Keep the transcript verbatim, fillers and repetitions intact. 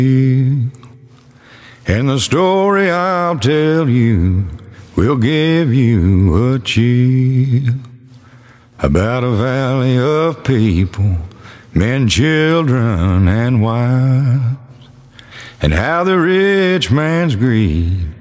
And the story I'll tell you will give you a chill about a valley of people, men, children, and wives, and how the rich man's greed